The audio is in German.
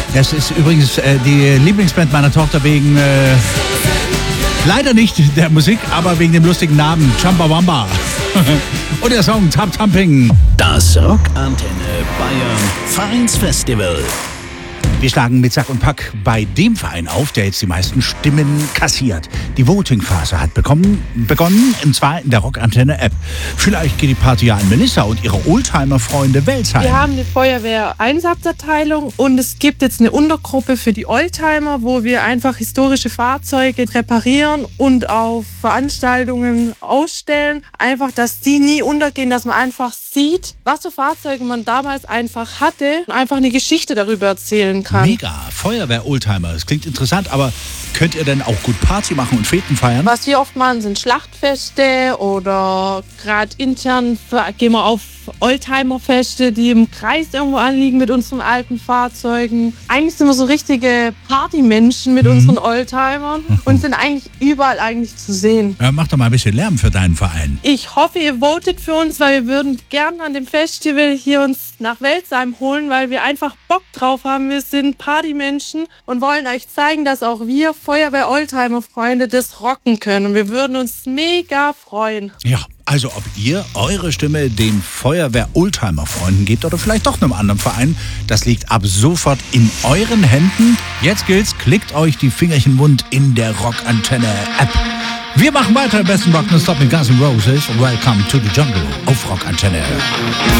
Das ist übrigens die Lieblingsband meiner Tochter wegen, leider nicht der Musik, aber wegen dem lustigen Namen, Chumbawamba. Und der Song Tap Tamping. Das Rockantenne Bayern Vereinsfestival. Wir schlagen mit Sack und Pack bei dem Verein auf, der jetzt die meisten Stimmen kassiert. Die Voting-Phase hat begonnen, und zwar in der Rockantenne-App. Vielleicht geht die Party ja an Melissa und ihre Oldtimer-Freunde Welzheim. Wir haben eine Feuerwehr-Einsatzabteilung und es gibt jetzt eine Untergruppe für die Oldtimer, wo wir einfach historische Fahrzeuge reparieren und auf Veranstaltungen ausstellen. Einfach, dass die nie untergehen, dass man einfach sieht, was für Fahrzeuge man damals einfach hatte und einfach eine Geschichte darüber erzählen kann. Mega, Feuerwehr-Oldtimer. Das klingt interessant, aber könnt ihr denn auch gut Party machen und Feten feiern? Was wir oft machen, sind Schlachtfeste oder gerade intern gehen wir auf Oldtimer-Feste, die im Kreis irgendwo anliegen mit unseren alten Fahrzeugen. Eigentlich sind wir so richtige Partymenschen mit unseren Oldtimern und sind eigentlich überall eigentlich zu sehen. Ja, mach doch mal ein bisschen Lärm für deinen Verein. Ich hoffe, ihr votet für uns, weil wir würden gerne an dem Festival hier uns nach Welzheim holen, weil wir einfach Bock drauf haben. Wir sind Partymenschen und wollen euch zeigen, dass auch wir Feuerwehr-Oldtimer-Freunde das rocken können. Und wir würden uns mega freuen. Ja, also ob ihr eure Stimme den Feuerwehr-Oldtimer-Freunden gebt oder vielleicht doch einem anderen Verein, das liegt ab sofort in euren Händen. Jetzt gilt's, klickt euch die Fingerchen wund in der Rockantenne-App. Wir machen weiter im besten Rock Non-Stop mit Guns N' Roses. Welcome to the Jungle auf Rockantenne.